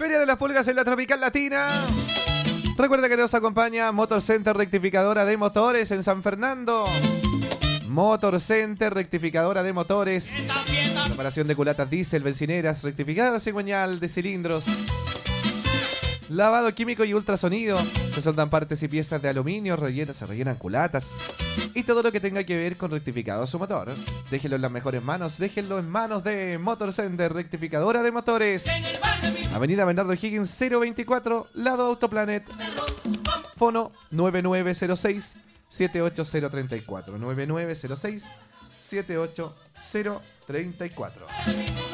Feria de las Pulgas en la Tropical Latina. Recuerda que nos acompaña Motor Center Rectificadora de Motores en San Fernando. Motor Center Rectificadora de Motores. Reparación de culatas diésel, bencineras, rectificado cigüeñal de cilindros. Lavado químico y ultrasonido. Se soldan partes y piezas de aluminio, se rellenan culatas. Y todo lo que tenga que ver con rectificado a su motor. Déjenlo en las mejores manos. Déjenlo en manos de Motor Center Rectificadora de Motores. Avenida Bernardo Higgins 024, lado Autoplanet. Fono 9906 78034. 9906 78034.